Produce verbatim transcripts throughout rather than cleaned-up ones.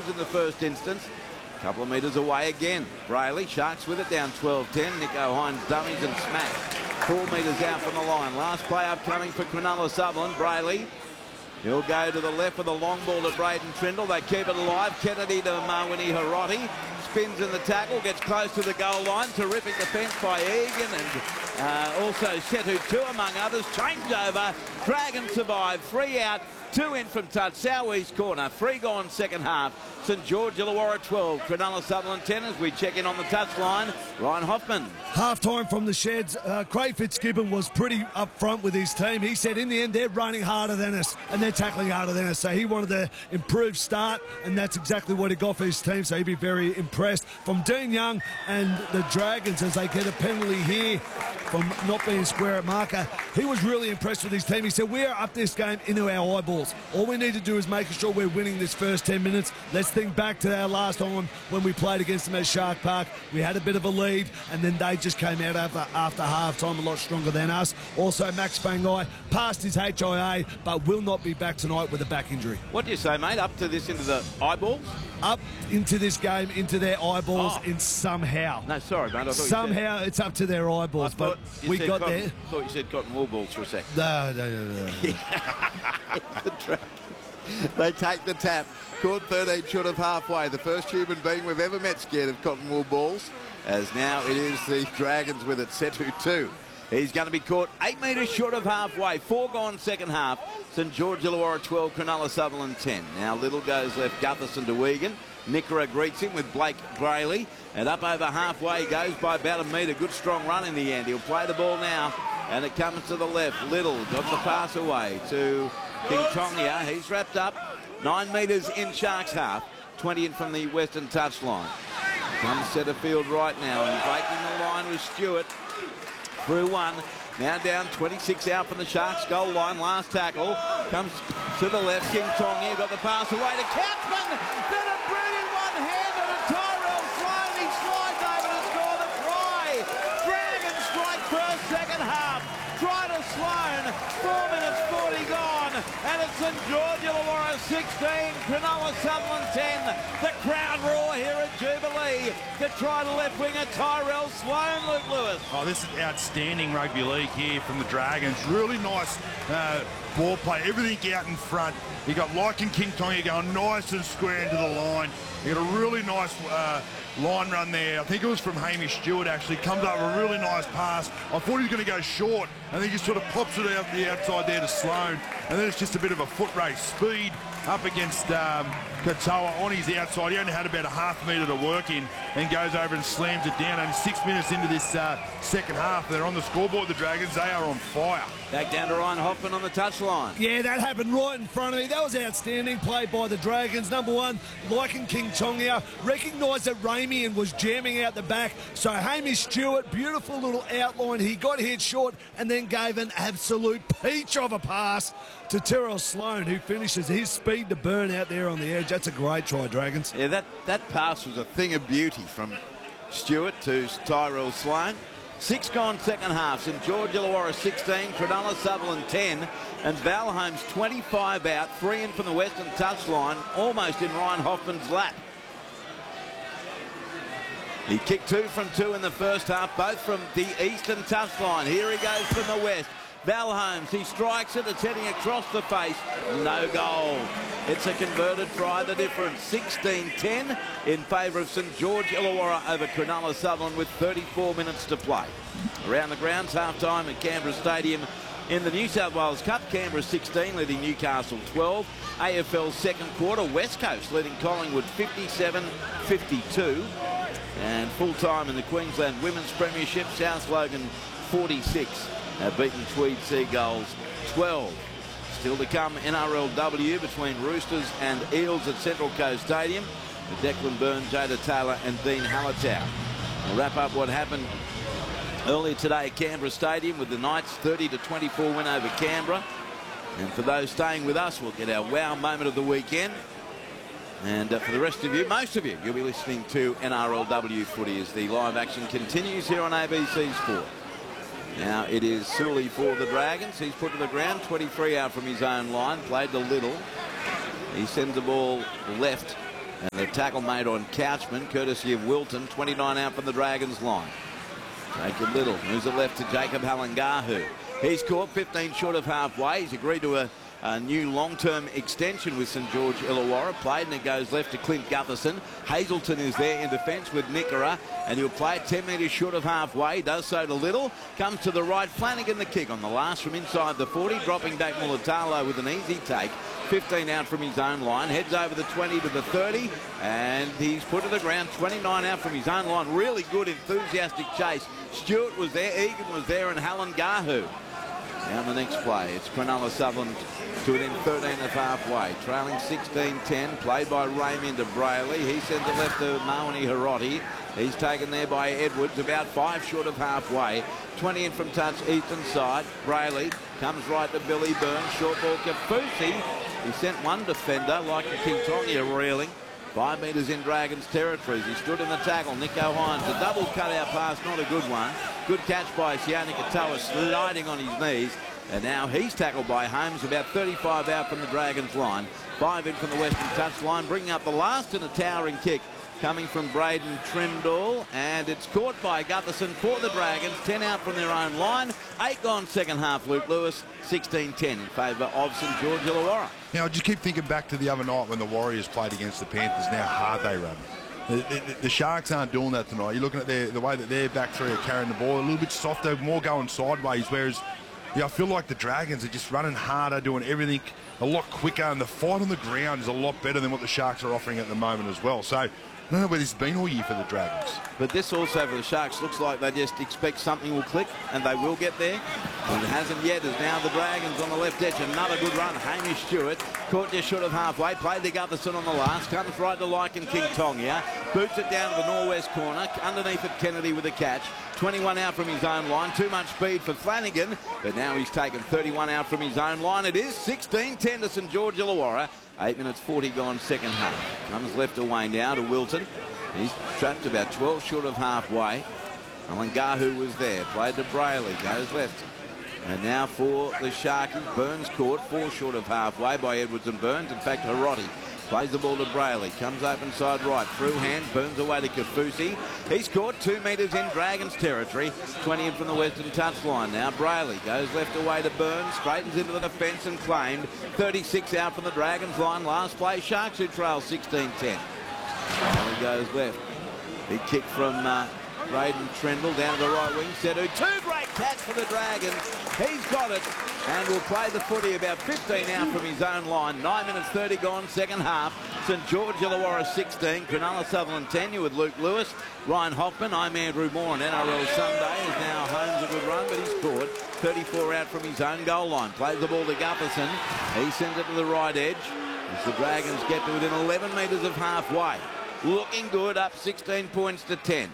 Dragons in the first instance. A couple of metres away again. Brayley, Sharks with it down twelve ten. Nico Hines dummies and smacks. Four metres out from the line. Last play up coming for Cronulla Sutherland. Brayley. He'll go to the left with a long ball to Braden Trindle. They keep it alive. Kennedy to Mawini Hiroti. Spins in the tackle, gets close to the goal line. Terrific defence by Egan and uh, also Setu too, among others. Change over. Dragons survive. Three out. Two in from touch. South East corner. Three gone second half. St George Illawarra twelve. Cronulla Sutherland ten as we check in on the touchline. Ryan Hoffman. Half-time from the sheds. Uh, Craig Fitzgibbon was pretty up front with his team. He said in the end they're running harder than us and they're tackling harder than us. So he wanted to improve start and that's exactly what he got for his team. So he'd be very impressed. From Dean Young and the Dragons as they get a penalty here from not being square at marker. He was really impressed with his team. He said we're up this game into our eyeballs. All we need to do is making sure we're winning this first ten minutes. Let's think back to our last time when we played against them at Shark Park. We had a bit of a lead and then they just came out after, after half-time a lot stronger than us. Also, Max Bangai passed his H I A but will not be back tonight with a back injury. What do you say, mate? Up to this into the eyeballs? Up into this game, into their eyeballs oh. in somehow. No, sorry, mate. I thought somehow you said, it's up to their eyeballs, but we got cotton, there. I thought you said cotton wool balls for a sec. No, no, no, no. They take the tap. Caught thirteen short of halfway. The first human being we've ever met scared of cotton wool balls. As now it is the Dragons with it. Setu two. He's going to be caught eight metres short of halfway. Four gone second half. St George Illawarra twelve, Cronulla Sutherland ten. Now Little goes left, Gutherson to Wigan. Nickera greets him with Blake Brayley. And up over halfway he goes by about a metre. Good strong run in the end. He'll play the ball now. And it comes to the left. Little got the pass away to King Tonga. He's wrapped up. Nine metres in Sharks half. twenty in from the western touchline. Comes centre field right now. And breaking the line with Stewart. Through one. Now down twenty-six out from the Sharks goal line. Last tackle. Comes to the left. King Tonga got the pass away to Katzman. Then a brilliant one-hander to Tyrell Sloan. He slides over to score the try. Dragons strike first, second half. Try to Sloan. Four minutes forty gone. And it's St George Illawarra sixteen. Cronulla Sutherland ten. The crowd roar here at Jubilee. To try to left winger Tyrell Sloan, Luke Lewis. Oh, this is outstanding rugby league here from the Dragons. Really nice uh, ball play. Everything out in front. You got Lycan King Tonga going nice and square into the line. You got a really nice uh, line run there. I think it was from Hamish Stewart actually. Comes up with a really nice pass. I thought he was going to go short. I think he sort of pops it out the outside there to Sloan. And then it's just a bit of a foot race. Speed up against um, Katoa on his outside. He only had about a half metre to work in and goes over and slams it down. And six minutes into this uh, second half, they're on the scoreboard, the Dragons. They are on fire. Back down to Ryan Hoffman on the touchline. Yeah, that happened right in front of me. That was outstanding play by the Dragons. Number one, Lycan King Tonga recognised that Ramian was jamming out the back. So Hamish Stewart, beautiful little outline. He got hit short and then gave an absolute peach of a pass to Tyrell Sloan, who finishes his speed to burn out there on the edge. That's a great try, Dragons. Yeah, that, that pass was a thing of beauty from Stewart to Tyrell Sloan. Six gone second half. St George Illawarra sixteen, Cronulla Sutherland ten, and Val Holmes twenty-five out, three in from the western touchline, almost in Ryan Hoffman's lap. He kicked two from two in the first half, both from the eastern touchline. Here he goes from the west. Val Holmes, he strikes it, it's heading across the face. No goal. It's a converted try, the difference. sixteen ten in favour of St George Illawarra over Cronulla Sutherland with thirty-four minutes to play. Around the grounds, half-time at Canberra Stadium in the New South Wales Cup. Canberra sixteen leading Newcastle twelve. A F L second quarter, West Coast leading Collingwood fifty-seven fifty-two. And full-time in the Queensland Women's Premiership, South Logan forty-six. Have beaten Tweed Seagulls twelve. Still to come, N R L W between Roosters and Eels at Central Coast Stadium. With Declan Byrne, Jada Taylor and Dean Hallertau. We'll wrap up what happened earlier today at Canberra Stadium with the Knights thirty to twenty-four win over Canberra. And for those staying with us, we'll get our wow moment of the weekend. And uh, for the rest of you, most of you, you'll be listening to N R L W footy as the live action continues here on A B C Sport. Now it is Sully for the Dragons. He's put to the ground, twenty-three out from his own line, played to Little. He sends the ball left And the tackle made on Couchman, courtesy of Wilton, twenty-nine out from the Dragons line. Jacob Little moves it left to Jacob Halangahu. He's caught fifteen short of halfway. He's agreed to a, a new long-term extension with St George Illawarra. Played, and it goes left to Clint Gutherson. Hazelton is there in defence with Nickera, and he'll play it ten metres short of halfway. Does so to Little. Comes to the right. Flanagan the kick on the last from inside the forty, dropping back Mulatalo with an easy take. fifteen out from his own line, heads over the twenty to the thirty, and he's put to the ground. twenty-nine out from his own line. Really good, enthusiastic chase. Stewart was there, Egan was there, and Halangahu. Now the next play, it's Cronulla Sutherland to within thirteen of halfway, trailing sixteen ten, played by Raymond to Brayley. He sends it left to Mawani Hiroti. He's taken there by Edwards, about five short of halfway. twenty in from touch, eastern side. Brayley comes right to Billy Burns, short ball Kafusi. He sent one defender, like the King Tonga, reeling. Five metres in Dragons territories. He stood in the tackle. Nico Hines, a double cutout pass, not a good one. Good catch by Sione Katoa, sliding on his knees. And now he's tackled by Holmes, about thirty-five out from the Dragons line. Five in from the western touch line, bringing up the last in a towering kick, coming from Braden Trindall, and it's caught by Gutherson for the Dragons. ten out from their own line. Eight gone second half, Luke Lewis. sixteen ten in favour of St George Illawarra. Now, I just keep thinking back to the other night when the Warriors played against the Panthers, and how hard they run. The, the, the Sharks aren't doing that tonight. You're looking at their, the way that their back three are carrying the ball, a little bit softer, more going sideways, whereas yeah, I feel like the Dragons are just running harder, doing everything a lot quicker, and the fight on the ground is a lot better than what the Sharks are offering at the moment as well. So I don't know where this has been all year for the Dragons. But this also for the Sharks looks like they just expect something will click, and they will get there. And it hasn't yet, as now the Dragons on the left edge. Another good run. Hamish Stewart caught just short of halfway. Played to Gutherson on the last. Comes right to Lycan King Tonga. Boots it down to the northwest corner. Underneath it, Kennedy with a catch. twenty-one out from his own line. Too much speed for Flanagan. But now he's taken thirty-one out from his own line. It is sixteen ten to St George Illawarra. Eight minutes forty gone second half. Comes left away now to Wilton. He's trapped about twelve short of halfway. Halangahu was there. Played to Brayley. Goes left. And now for the Sharkies. Burns caught four short of halfway by Edwards and Burns. In fact, Hiroti plays the ball to Brayley. Comes open side right. Through hand. Burns away to Kafusi. He's caught two metres in Dragons territory. twenty in from the western touchline. Now Brayley goes left away to Burns. Straightens into the defence and claimed. thirty-six out from the Dragons line. Last play. Sharks who trail sixteen ten. Now he goes left. Big kick from uh, Braden Trindall down to the right wing. Setu. Two great catch for the Dragons. He's got it and will play the footy about fifteen out from his own line. nine minutes thirty gone second half. St George Illawarra sixteen. Cronulla Sutherland ten. You with Luke Lewis. Ryan Hoffman. I'm Andrew Moore on N R L Sunday. Is now Holmes a good run, but he's caught. thirty-four out from his own goal line. Plays the ball to Gutherson. He sends it to the right edge. As the Dragons get to within eleven metres of halfway. Looking good, up sixteen points to ten.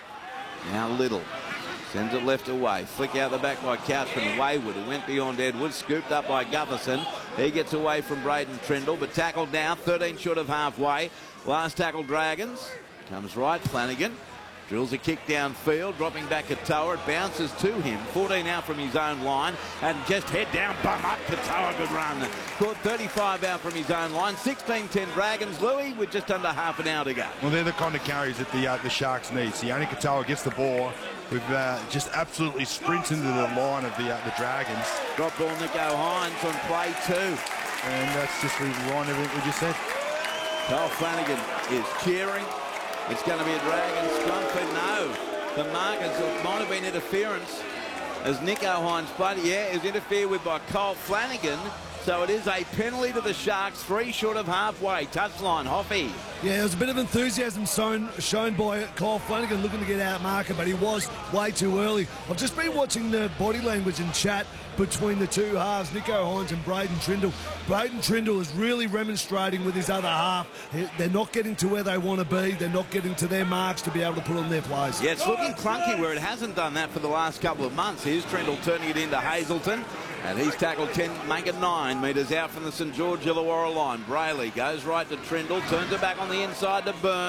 Now Little sends it left away. Flick out the back by Couchman. Wayward, who went beyond Edwards, scooped up by Gutherson. He gets away from Braden Trindall, but tackled now, thirteen short of halfway. Last tackle Dragons. Comes right, Flanagan. Drills a kick downfield, dropping back Katoa. It bounces to him. fourteen out from his own line. And just head down, bum up. Katoa, good run. Caught thirty-five out from his own line. sixteen ten Dragons. Louis with just under half an hour to go. Well, they're the kind of carries that the, uh, the Sharks need. Sione Katoa gets the ball. With uh, just absolutely sprints into the line of the, uh, the Dragons. Drop ball, Nico Hines on play two. And that's just rewind everything we just said. Kyle Flanagan is cheering. It's going to be a Dragon scrum for no. The markers, it might have been interference as Nico Hines played. Yeah, is interfered with by Kyle Flanagan. So it is a penalty to the Sharks, three short of halfway. Touchline, Hoffy. Yeah, there was a bit of enthusiasm shown, shown by Kyle Flanagan looking to get out marker, but he was way too early. I've just been watching the body language and chat between the two halves, Nico Hines and Braden Trindall. Braden Trindall is really remonstrating with his other half. They're not getting to where they want to be. They're not getting to their marks to be able to put on their plays. Yeah, it's looking clunky where it hasn't done that for the last couple of months. Here's Trindall turning it into Hazelton. And he's tackled ten, make it nine metres out from the St George Illawarra line. Brayley goes right to Trindall, turns it back on the inside to Burns.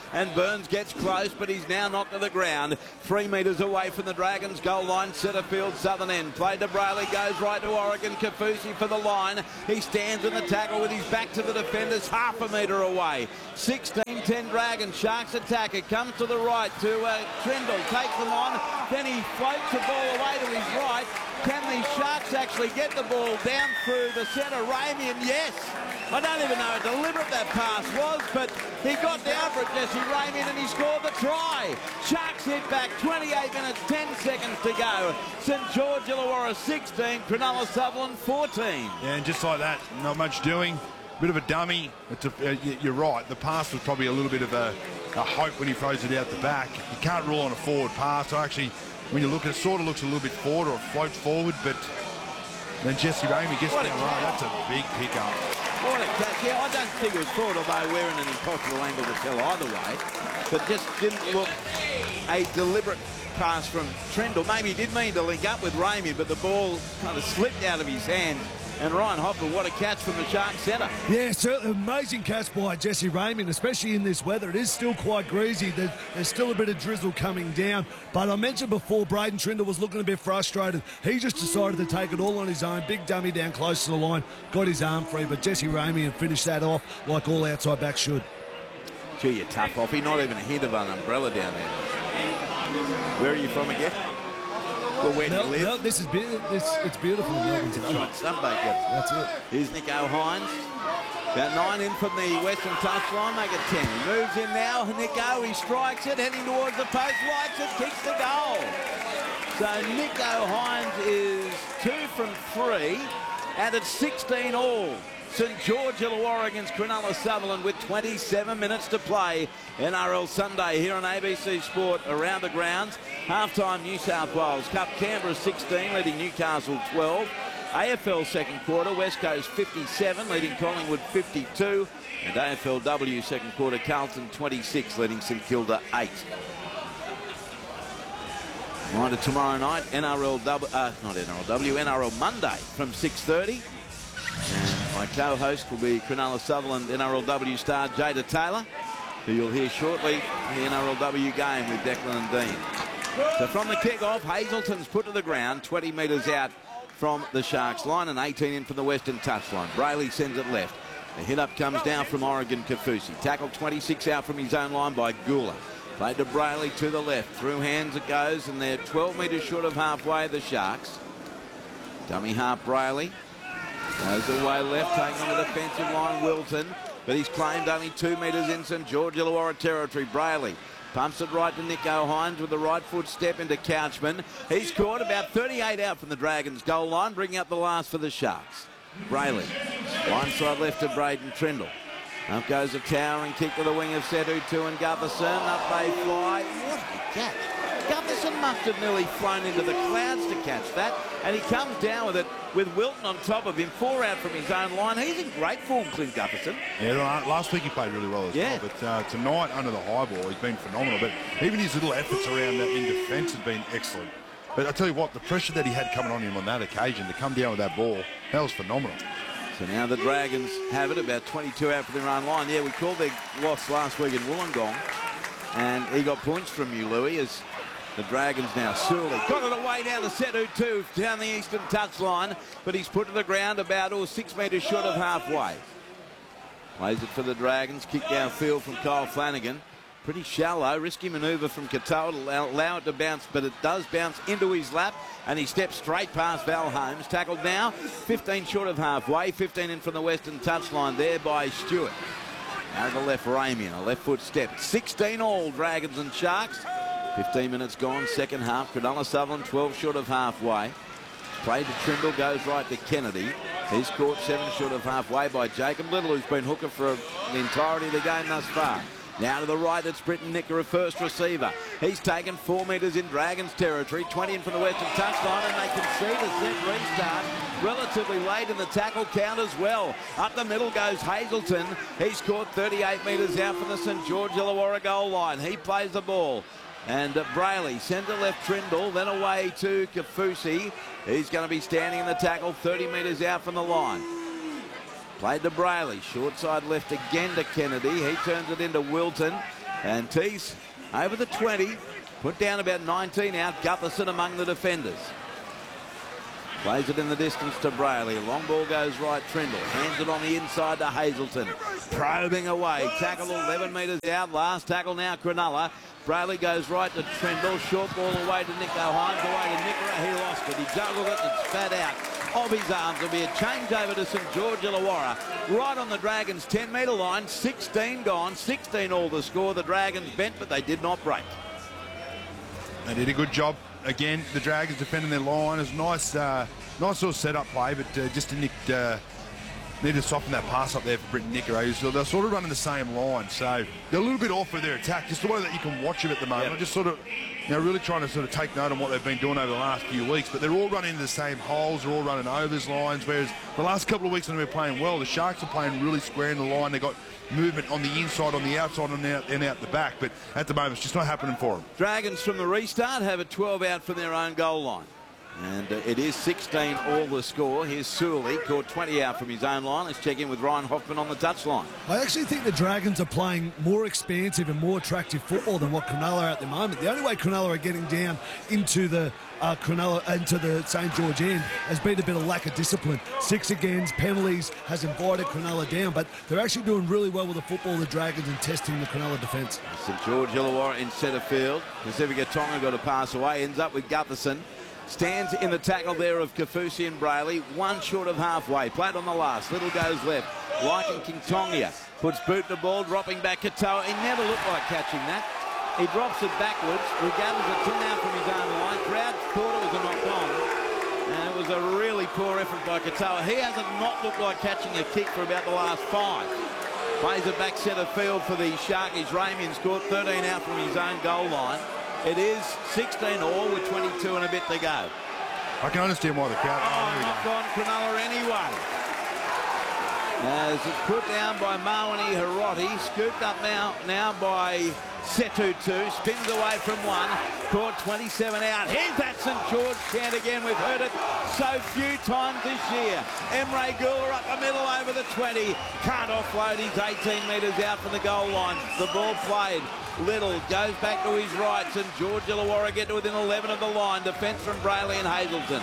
and Burns gets close, but he's now knocked to the ground. Three metres away from the Dragons' goal line, centre field, southern end. Played to Brayley, goes right to Oregon. Kaufusi for the line. He stands in the tackle with his back to the defenders, half a metre away. sixteen ten Dragons. Sharks attacker comes to the right to uh, Trindle, takes them on. Then he floats the ball away to his right. Can the Sharks actually get the ball down through the centre? Ramian, yes. I don't even know how deliberate that pass was, but he got down for it, Jesse Ramian, and he scored the try. Sharks hit back, twenty-eight minutes, ten seconds to go. St George Illawarra sixteen, Cronulla Sutherland fourteen. Yeah, and just like that, not much doing. Bit of a dummy. It's a, uh, you're right. The pass was probably a little bit of a, a hope when he throws it out the back. You can't rule on a forward pass. So actually, when you look at it, it sort of looks a little bit forward or floats forward, but then Jesse Ramey gets down right. That's a big pickup. What a catch. Yeah, I don't think it was forward, although we're in an impossible angle to tell either way. But just didn't look a deliberate pass from Trindle. Maybe he did mean to link up with Ramey, but the ball kind of slipped out of his hand. And Ryan Hopper, what a catch from the Sharks centre. Yeah, certainly amazing catch by Jesse Ramian, especially in this weather. It is still quite greasy. There's, there's still a bit of drizzle coming down. But I mentioned before, Braden Trindle was looking a bit frustrated. He just decided to take it all on his own. Big dummy down close to the line. Got his arm free, but Jesse Ramian finished that off like all outside backs should. Gee, you tough off. He not even a hint of an umbrella down there. Where are you from again? Well, where do you live? No, this is be this, it's beautiful in Melbourne today. Right, Sunbakers. That's it. Here's Nico Hines. About nine in from the western touchline, make it ten. He moves in now. Nico, he strikes it, heading towards the post, lights it, kicks the goal. So Nico Hines is two from three, and it's sixteen all. St George Illawarra against Cronulla Sutherland with twenty-seven minutes to play. N R L Sunday here on A B C Sport around the grounds. Half-time New South Wales Cup, Canberra sixteen, leading Newcastle twelve. A F L second quarter, West Coast fifty-seven, leading Collingwood fifty-two. And A F L W second quarter, Carlton twenty-six, leading St Kilda eight. Reminder tomorrow night, N R L W, uh, not N R L W, N R L Monday from six thirty. And my co-host will be Cronulla Sutherland N R L W star Jada Taylor, who you'll hear shortly in the N R L W game with Declan and Dean. So from the kick-off, Hazelton's put to the ground, twenty metres out from the Sharks line and eighteen in from the western touchline. Brayley sends it left. The hit-up comes down from Oregon Kaufusi. Tackled twenty-six out from his own line by Gula. Played to Brayley to the left. Through hands it goes, and they're twelve metres short of halfway, the Sharks. Dummy half Brayley. Goes away left, taking on the defensive line, Wilton. But he's claimed only two metres in St George Illawarra territory. Brayley pumps it right to Nico Hines with the right foot step into Couchman. He's caught about thirty-eight out from the Dragons' goal line, bringing up the last for the Sharks. Brayley, one side left to Braden Trindle. Up goes a towering kick to the wing of Setu two and Gutherson. Up they fly. What a catch. Gutherson must have nearly flown into the clouds to catch that, and he comes down with it with Wilton on top of him, four out from his own line. He's in great form, Clint Gutherson. Yeah, last week he played really well as yeah. well, but uh, tonight under the high ball he's been phenomenal, but even his little efforts around that in defence have been excellent. But I tell you what, the pressure that he had coming on him on that occasion to come down with that ball, that was phenomenal. So now the Dragons have it, about twenty-two out from their own line. Yeah, we called their loss last week in Wollongong, and he got points from you, Louis, as the Dragons now. Surely got it away down to Setu two down the eastern touchline, but he's put to the ground about oh, six metres short of halfway. Plays it for the Dragons, kick downfield from Kyle Flanagan. Pretty shallow, risky manoeuvre from Katoa to allow, allow it to bounce, but it does bounce into his lap, and he steps straight past Val Holmes. Tackled now, fifteen short of halfway, fifteen in from the western touchline there by Stewart. Now to the left, Ramian, a left foot step. sixteen all, Dragons and Sharks. fifteen minutes gone, second half. Cronulla Sutherland, twelve short of halfway. Play to Trindle, goes right to Kennedy. He's caught seven short of halfway by Jacob Little, who's been hooker for the entirety of the game thus far. Now to the right, it's Britton Nicker, a first receiver. He's taken four metres in Dragons territory, twenty in from the western touchline, and they can see the set restart relatively late in the tackle count as well. Up the middle goes Hazelton. He's caught thirty-eight metres out from the St George Illawarra goal line. He plays the ball. And uh, Brayley sends it left Trindle, then away to Kaufusi. He's going to be standing in the tackle thirty metres out from the line. Played to Brayley, short side left again to Kennedy. He turns it into Wilton. And Tees over the twenty. Put down about nineteen out. Gutherson among the defenders. Plays it in the distance to Brayley. Long ball goes right. Trindle hands it on the inside to Hazelton. Probing away. Tackle eleven metres out. Last tackle now Cronulla. Brayley goes right to Trindle. Short ball away to Nico Hines. Away to Nickera. He lost it. He juggled it and spat out of his arms. There'll be a change over to St George Illawarra. Right on the Dragons' ten metre line. sixteen gone. sixteen all the score. The Dragons bent, but they did not break. They did a good job. Again, the Dragons defending their line. It's nice, uh, nice sort of set-up play, but uh, just to nick, uh, need to soften that pass up there for Britton Nickera. So they're sort of running the same line, so they're a little bit off with their attack. Just the way that you can watch it at the moment. Yep. I'm just sort of, you know, really trying to sort of take note on what they've been doing over the last few weeks. But they're all running into the same holes. They're all running overs lines. Whereas the last couple of weeks when they were playing well, the Sharks are playing really square in the line. They got movement on the inside, on the outside, and out, and out the back. But at the moment, it's just not happening for them. Dragons from the restart have a twelve out from their own goal line. And uh, it is sixteen all the score. Here's Sewell, caught twenty out from his own line. Let's check in with Ryan Hoffman on the touchline. I actually think the Dragons are playing more expansive and more attractive football than what Cronulla are at the moment. The only way Cronulla are getting down into the uh, Cronulla, into the St George end has been a bit of lack of discipline. Six against, penalties has invited Cronulla down, but they're actually doing really well with the football, the Dragons, and testing the Cronulla defence. St George Illawarra in centre field. Pacifica Tonga got a pass away, ends up with Gutherson. Stands in the tackle there of Kafusi and Brayley. One short of halfway. Played on the last. Little goes left. Lycan King-Tongia puts boot to ball, dropping back Katoa. He never looked like catching that. He drops it backwards. He gathers a tin out from his own line. Crowd thought it was a knock on. And it was a really poor effort by Katoa. He hasn't not looked like catching a kick for about the last five. Plays it back centre field for the Sharkies. Ramian scored thirteen out from his own goal line. It is sixteen all with twenty-two and a bit to go. I can understand why the crowd... Oh, knock on Cronulla anyway. As it's put down by Mawani Hiroti, scooped up now, now by Setu two, spins away from one, caught twenty-seven out. Here's that St George chant again. We've heard it so few times this year. Emre Guler up the middle over the twenty. Can't offload. He's eighteen metres out from the goal line. The ball played. Little goes back to his right. St George Illawarra get to within eleven of the line. Defence from Brayley and Hazelton.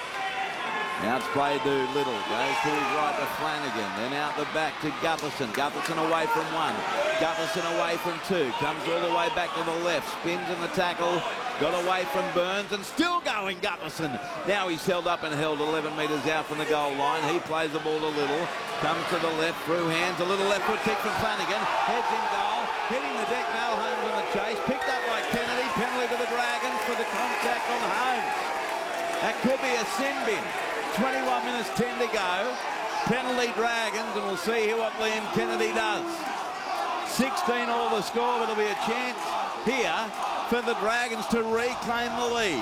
Now it's played to Little. Goes to his right to Flanagan. Then out the back to Gutherson. Gutherson away from one. Gutherson away from two. Comes all the way back to the left. Spins in the tackle. Got away from Burns and still going Gutherson. Now he's held up and held eleven metres out from the goal line. He plays the ball to Little. Comes to the left. Through hands. A little left foot kick from Flanagan. Heads in goal. Hitting the deck. Mal Holmes on the chase. Picked up by Kennedy. Penalty to the Dragons for the contact on Holmes. That could be a sin bin. twenty-one minutes, ten to go. Penalty Dragons, and we'll see what Liam Kennedy does. sixteen all the score, but it'll be a chance here for the Dragons to reclaim the lead.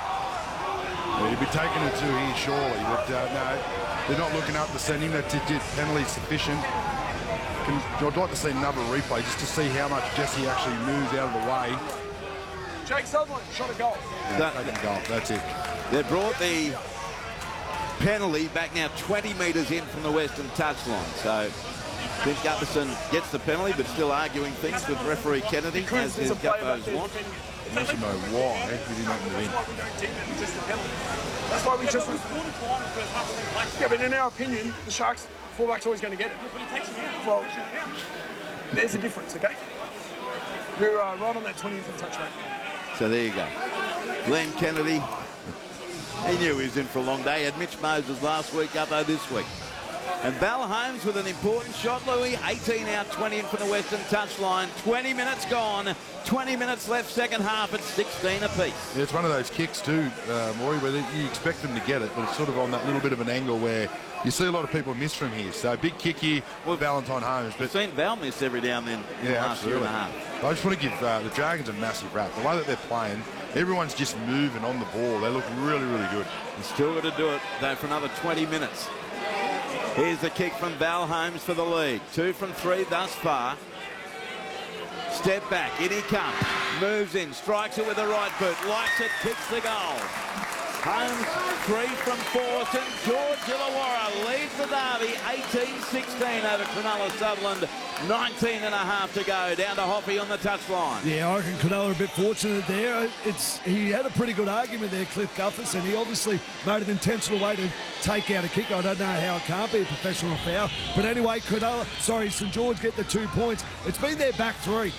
Well, he'd be taking it to here surely, but uh, no, they're not looking up to send him. That did penalty sufficient. Can, I'd like to see another replay just to see how much Jesse actually moves out of the way. Jake Sutherland shot a goal. Yeah, taking goal. That's it. They brought the penalty back now twenty metres in from the western touchline. So Clint Gutherson gets the penalty, but still arguing things with referee Kennedy, as his Guppos want. I don't know why he didn't open the bin. That's why we just... Yeah, but in our opinion, the Sharks fullback's always going to get it. Well, there's a difference, okay? We're uh, right on that twentieth touch rate. So there you go. Glenn Kennedy, he knew he was in for a long day. He had Mitch Moses last week, Gutho this week. And Val Holmes with an important shot, Louis. eighteen out, twenty in from the western touchline. twenty minutes gone. twenty minutes left, second half at sixteen apiece. Yeah, it's one of those kicks too, uh, Maury, where you expect them to get it, but it's sort of on that little bit of an angle where you see a lot of people miss from here. So big kick here with Valentine Holmes. But we've seen Val miss every now and then in yeah, the last absolutely. year and a half. I just want to give uh, the Dragons a massive rap. The way that they're playing, everyone's just moving on the ball. They look really, really good. He's still got to do it, though, for another twenty minutes. Here's the kick from Val Holmes for the lead. Two from three thus far. Step back, in he comes. Moves in, strikes it with the right foot. Likes it, kicks the goal. Holmes, three from four. St George Illawarra leads the derby eighteen sixteen over Cronulla Sutherland. nineteen and a half to go. Down to Hoppy on the touchline. Yeah, I reckon Cronulla a bit fortunate there. It's He had a pretty good argument there, Cliff Gutherson. He obviously made an intentional way to take out a kick. I don't know how it can't be a professional foul. But anyway, Cronulla, sorry, St George get the two points. It's been their back three.